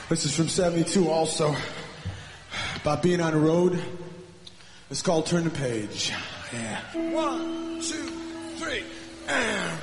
This is from 72 also. About being on the road. It's called Turn the Page. Yeah. 1, 2, 3, and...